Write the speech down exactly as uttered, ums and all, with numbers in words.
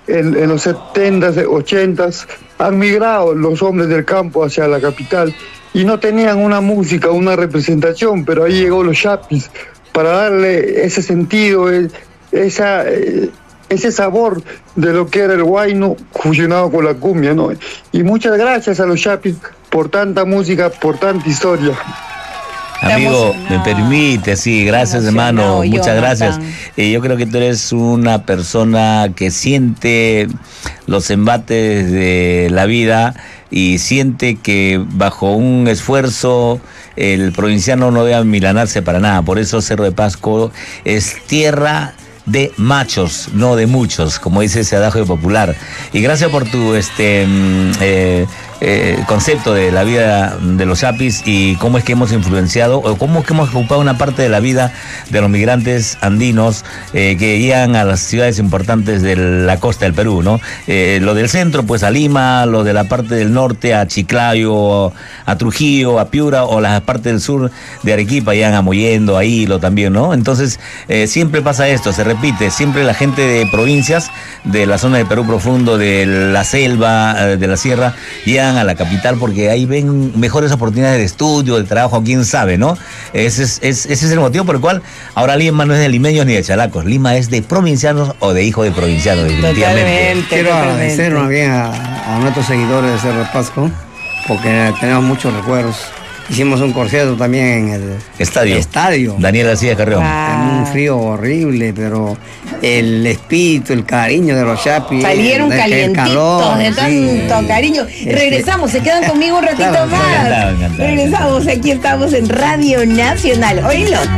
en, en los setentas, ochentas, han migrado los hombres del campo hacia la capital y no tenían una música, una representación, pero ahí llegó los Chapis para darle ese sentido, esa, ese sabor de lo que era el huayno fusionado con la cumbia, ¿no? Y muchas gracias a los Chapis por tanta música, por tanta historia. Amigo, me permite, sí, gracias hermano, muchas gracias. Eh, yo creo que tú eres una persona que siente los embates de la vida y siente que bajo un esfuerzo el provinciano no debe amilanarse para nada. Por eso Cerro de Pasco es tierra de machos, no de muchos, como dice ese adagio popular. Y gracias por tu este eh, eh, concepto de la vida de los Chapis y cómo es que hemos influenciado o cómo es que hemos ocupado una parte de la vida de los migrantes andinos eh, que llegan a las ciudades importantes de la costa del Perú, ¿no? Eh, lo del centro, pues a Lima, lo de la parte del norte a Chiclayo, a Trujillo, a Piura, o la parte del sur de Arequipa, llegan a Mollendo, a Hilo también, ¿no? Entonces, eh, siempre pasa esto, se repite, siempre la gente de provincias, de la zona del Perú profundo, de la selva, de la sierra, llegan a la capital porque ahí ven mejores oportunidades de estudio, de trabajo, quién sabe, ¿no? Ese es, es, ese es el motivo por el cual ahora Lima no es de limeños ni de chalacos, Lima es de provincianos o de hijos de provincianos, definitivamente. Totalmente, Quiero totalmente. agradecer más bien a, a nuestros seguidores de Cerro de Pasco, porque tenemos muchos recuerdos. Hicimos un concierto también en el estadio. estadio. Daniel García Carrión. Wow. En un frío horrible, pero el espíritu, el cariño de los Chapis. Salieron el, calientitos el calor, de tanto sí. cariño. Este... Regresamos, se quedan conmigo un ratito claro, más. Encantado, encantado, Regresamos, encantado. Aquí estamos en Radio Nacional. Oílo.